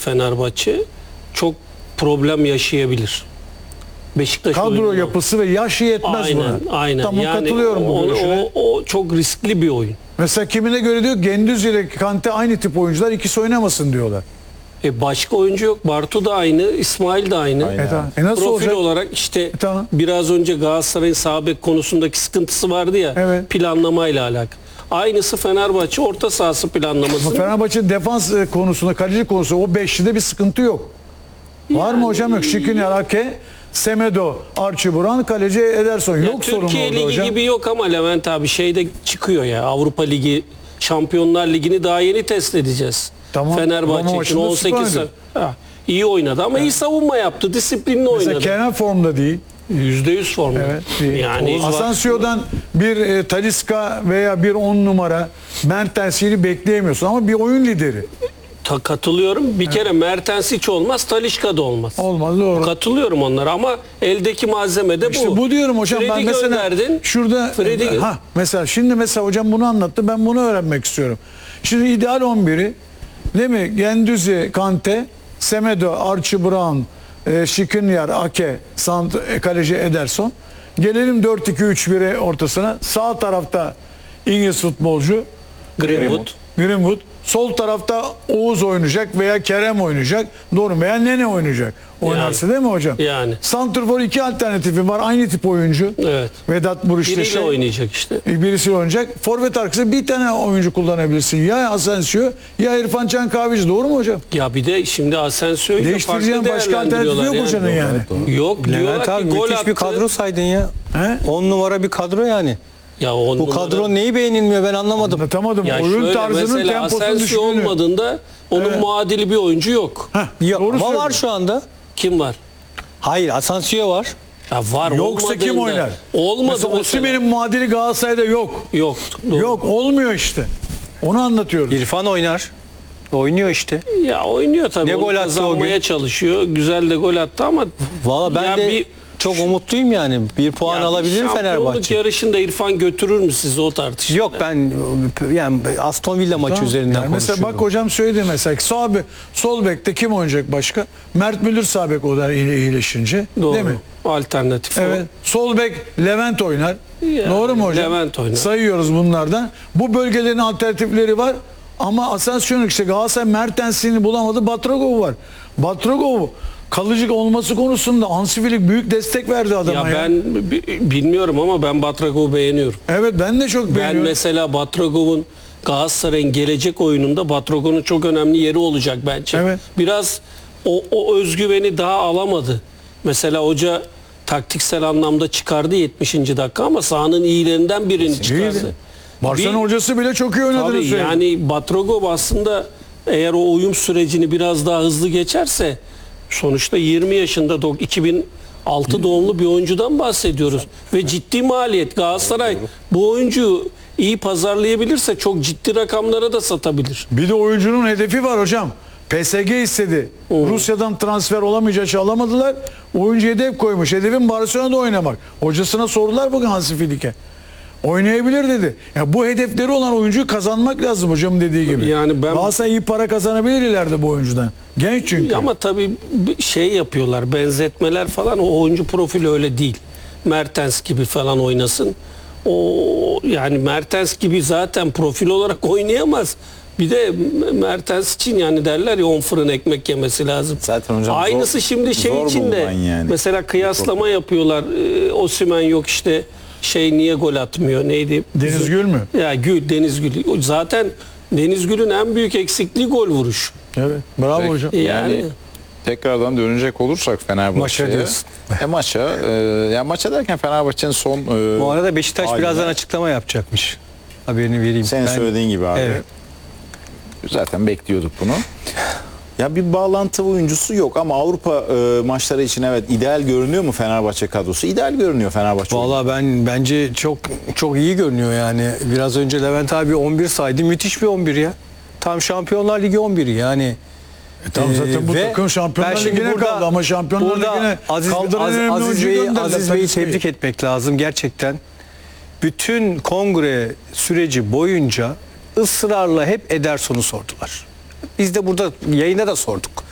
Fenerbahçe çok problem yaşayabilir. Beşiktaş Kadro oyununda. yapısı ve yaşı yetmez Aynen, buna. aynen. Tamam, Yani katılıyorum bu görüşüne. o çok riskli bir oyun. Mesela kimine göre diyor Gündüz ile Kante aynı tip oyuncular, ikisi oynamasın diyorlar. Başka oyuncu yok. Bartu da aynı, İsmail de aynı. Aynen. Tamam. Nasıl Profil olacak? olarak işte Tamam. biraz önce Galatasaray'ın sağ bek konusundaki sıkıntısı vardı ya, Evet. planlamayla alakalı. Aynısı Fenerbahçe orta sahası planlaması. Fenerbahçe'nin defans konusunda, kaleci konusunda o beşlide bir sıkıntı yok. Var mı hocam? Yok. Şikrinyar, Ake, Semedo, Archie Buran, kaleci Ederson. Yok sorun Türkiye orada Ligi hocam. gibi yok ama Levent abi şeyde çıkıyor ya, Avrupa Ligi, Şampiyonlar Ligi'ni daha yeni test edeceğiz. Tamam, Roma Fenerbahçe için maçında 18 süperdi. iyi oynadı ama iyi savunma yaptı, disiplinli Mesela oynadı. Kenan formda değil. %100 formda. Evet. Değil. Yani Asensio'dan bir Talisca veya bir 10 numara Mertens'i bekleyemiyorsun ama bir oyun lideri. katılıyorum. Bir kere Mertens hiç olmaz, Talisca da olmaz. Olmaz, doğru. Katılıyorum onlara ama eldeki malzeme de bu. İşte bu diyorum hocam. Fred'i Ben mesela gönderdin. şurada mesela şimdi hocam bunu anlattı. Ben bunu öğrenmek istiyorum. Şimdi ideal 11'i değil mi? Gündüz, Kante, Semedo, Archie Brown, Şikrinyar, Ake, kaleci Ederson. Gelelim 4-2-3-1'e ortasına. Sağ tarafta İngiliz futbolcu Greenwood. Sol tarafta Oğuz oynayacak veya Kerem oynayacak. Doğru mu? Veya Nene oynayacak. Oynarsa değil mi hocam? Yani. Santrfor iki alternatifi var. Aynı tip oyuncu. Evet. Vedat Muriç Biriyle oynayacak işte. Birisi oynayacak. Forvet arkası bir tane oyuncu kullanabilirsin. Ya Asensio ya İrfan Can Kahveci. Doğru mu hocam? Ya bir de şimdi Asensio'yu da Değiştireceğin farklı başka alternatif yok değerlendiriyorlar hocanın yani. Yok Levent diyorlar ki abi gol müthiş attı. bir kadro saydın ya. He? 10 numara bir kadro yani. Ya on Bu kadro neyi beğenilmiyor ben anlamadım. Anlatamadım. ya Oyun şöyle, tarzının mesela temposunu Asensio düşürdüğünü. olmadığında onun muadili bir oyuncu yok. Ya, Doğru ama var söylüyorsun. şu anda. Kim var? Hayır, Asensio var. Ya var, Yoksa kim olmadığında. oynar? Olmadı Mesela mesela. Osimhen'in muadili Galatasaray'da yok. Yok. Doğru. Yok, olmuyor işte. Onu anlatıyoruz. İrfan oynar. Oynuyor işte. Ya oynuyor tabii. Ne Onu gol attı o kazanmaya gün? çalışıyor. Güzel de gol attı ama Valla ben ya de çok umutluyum yani. Bir puan ya alabilir şampiyonluk Fenerbahçe. yarışında İrfan götürür mü sizi, o tartışma? Yok ben yani Aston Villa maçı Tamam. üzerinden Yani mesela konuşuyorum. bak hocam söyledi mesela sol bekte kim oynayacak başka? Mert Müldür sağ bek o da iyileşince. Doğru. Değil mi? Alternatif. Evet. Sol bek Levent oynar. Yani Doğru mu hocam? Levent oynar. Sayıyoruz bunlardan. Bu bölgelerin alternatifleri var. Ama Asensio'nun işte Galatasaray Mertens'ini bulamadı. Batragov var. Batragov kalıcı olması konusunda Hansi Flick büyük destek verdi adama Ya ya. ben bilmiyorum ama ben Batragov'u beğeniyorum. Evet, ben de çok Ben beğeniyorum. mesela Batragov'un Galatasaray'ın gelecek oyununda Batragov'un çok önemli yeri olacak bence. Evet. Biraz o özgüveni daha alamadı. Mesela hoca taktiksel anlamda çıkardı 70. dakika ama sahanın iyilerinden birini çıkardı. Barcelona Bir- hocası bile çok iyi oynadığını Tabii söyledi. yani Batragov aslında eğer o uyum sürecini biraz daha hızlı geçerse, sonuçta 20 yaşında 2006 doğumlu bir oyuncudan bahsediyoruz. Ve ciddi maliyet. Galatasaray bu oyuncuyu iyi pazarlayabilirse çok ciddi rakamlara da satabilir. Bir de oyuncunun hedefi var hocam. PSG istedi. Rusya'dan transfer olamayacağı için alamadılar. Oyuncu hedef koymuş. Hedefin Barcelona'da oynamak. Hocasına sordular bugün Hansi Flick'e. Oynayabilir dedi. Ya bu hedefleri olan oyuncuyu kazanmak lazım hocam dediği gibi. Yani ben- Galatasaray iyi para kazanabilir ileride bu oyuncudan. Genç çünkü. Ama tabii bir şey yapıyorlar, benzetmeler falan, o oyuncu profili öyle değil. Mertens gibi falan oynasın. O yani Mertens gibi zaten profil olarak oynayamaz. Bir de Mertens için yani derler ya 10 fırın ekmek yemesi lazım. Zaten hocam Aynısı şimdi şey zor için de bulunan yani. mesela kıyaslama yapıyorlar. Osimhen yok işte niye gol atmıyor neydi? Deniz Gül mü? Ya Deniz Gül. Zaten Deniz Gül'ün en büyük eksikliği gol vuruş. Evet. Bravo Peki. hocam. Yani Tekrardan dönecek olursak Fenerbahçe'ye. Maça diyorsun. Maça. Yani maça derken Fenerbahçe'nin son Bu arada Beşiktaş haline, birazdan açıklama yapacakmış. Haberini vereyim. senin söylediğin gibi abi. Evet. Zaten bekliyorduk bunu. Ya bir bağlantı oyuncusu yok ama Avrupa maçları için evet ideal görünüyor mu Fenerbahçe kadrosu? İdeal görünüyor Fenerbahçe. Valla bence çok iyi görünüyor yani. Biraz önce Levent abi 11 saydı. Müthiş bir 11 ya. Tam Şampiyonlar Ligi 11'i yani. Tam zaten bu Ve takım Şampiyonlar ben şimdi Ligi'ne kaldı ama Şampiyonlar burada Ligi'ne kaldıran önemli Aziz oyuncuyu Bey'i gönderdiler. tebrik etmek lazım gerçekten. Bütün kongre süreci boyunca ısrarla hep Ederson'u sordular. Biz de burada yayında da sorduk.